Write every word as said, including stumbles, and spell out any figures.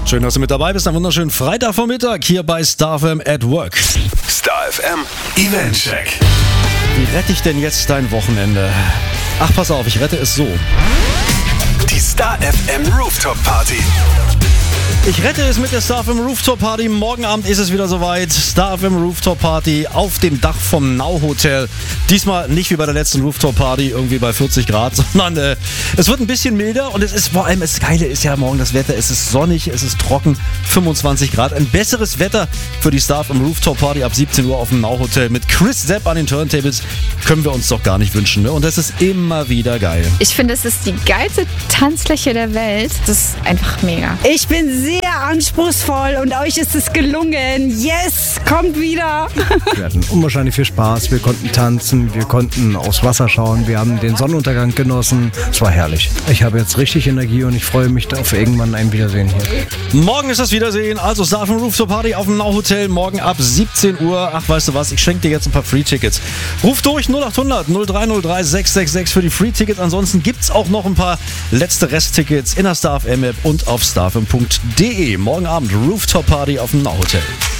Schön, dass du mit dabei bist. Einen wunderschönen Freitagvormittag hier bei Star F M at Work. Star F M Event Check. Wie rette ich denn jetzt dein Wochenende? Ach, pass auf, ich rette es so. Die Star F M Rooftop Party. Ich rette es mit der Star F M Rooftop Party. Morgen Abend ist es wieder soweit. Star F M Rooftop Party auf dem Dach vom Now Hotel. Diesmal nicht wie bei der letzten Rooftop Party irgendwie bei vierzig Grad, sondern äh, es wird ein bisschen milder und es ist vor allem, das Geile ist ja morgen das Wetter. Es ist sonnig, es ist trocken, fünfundzwanzig Grad. Ein besseres Wetter für die Star F M Rooftop Party ab siebzehn Uhr auf dem Now Hotel mit Chris Sepp an den Turntables können wir uns doch gar nicht wünschen. Ne? Und das ist immer wieder geil. Ich finde, es ist die geilste Tanzfläche der Welt. Das ist einfach mega. Ich bin sehr anspruchsvoll und euch ist es gelungen. Yes, kommt wieder. Wir hatten unwahrscheinlich viel Spaß. Wir konnten tanzen, wir konnten aufs Wasser schauen, wir haben den Sonnenuntergang genossen. Es war herrlich. Ich habe jetzt richtig Energie und ich freue mich auf irgendwann ein Wiedersehen hier. Morgen ist das Wiedersehen. Also Star F M Rooftop Party auf dem Now Hotel. Morgen ab siebzehn Uhr. Ach, weißt du was? Ich schenke dir jetzt ein paar Free-Tickets. Ruf durch null acht hundert null drei null drei sechs sechs sechs für die Free-Tickets. Ansonsten gibt es auch noch ein paar letzte Resttickets in der Star F M App und auf starfm punkt de. Morgen Abend Rooftop Party auf dem Now Hotel.